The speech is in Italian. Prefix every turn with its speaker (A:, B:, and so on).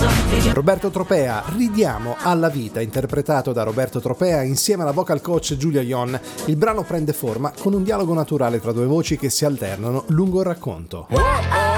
A: Roberto Tropea, Ridiamo alla vita, interpretato da Roberto Tropea insieme alla vocal coach Giulia Ion. Il brano prende forma con un dialogo naturale tra due voci che si alternano lungo il racconto.